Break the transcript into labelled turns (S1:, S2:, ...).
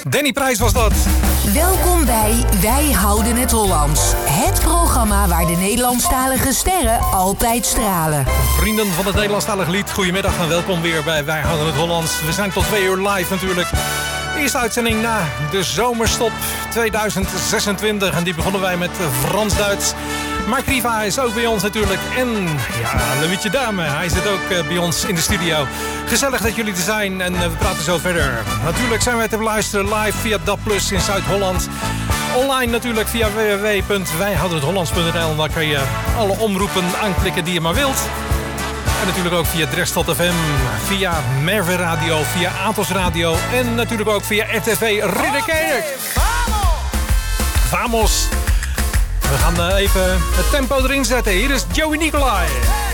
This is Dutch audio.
S1: Danny Prijs was dat.
S2: Welkom bij Wij Houden het Hollands. Het programma waar de Nederlandstalige sterren altijd stralen.
S1: Vrienden van het Nederlandstalige lied, goedemiddag en welkom weer bij Wij Houden het Hollands. We zijn tot 2 uur live natuurlijk. Eerste uitzending na de zomerstop 2026. En die begonnen wij met Frans-Duits. Mark Riva is ook bij ons natuurlijk. En ja, Louietje Dame, hij zit ook bij ons in de studio. Gezellig dat jullie er zijn en we praten zo verder. Natuurlijk zijn wij te beluisteren live via DAB+ in Zuid-Holland. Online natuurlijk via www.wijhoudenhethollands.nl. Daar kan je alle omroepen aanklikken die je maar wilt. En natuurlijk ook via Dresstad FM, via Merwe Radio, via Atos Radio en natuurlijk ook via RTV Ridderkerk. Vamos! We gaan even het tempo erin zetten. Hier is Joey Nicolai.